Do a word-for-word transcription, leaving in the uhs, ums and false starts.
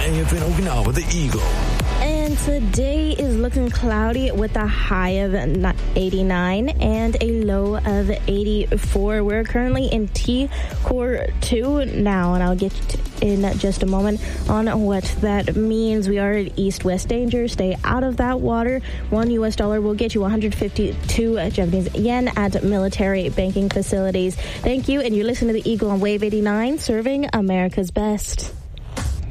A F N Okinawa, the Eagle. And today is looking cloudy with a high of eighty-nine and a low of eighty-four. We're currently in T Core two now, and I'll get in just a moment on what that means. We are at east-west danger. Stay out of that water. One U S dollar will get you one hundred fifty-two Japanese yen at military banking facilities. Thank you, and you're listening to the Eagle on Wave eighty-nine, serving America's best.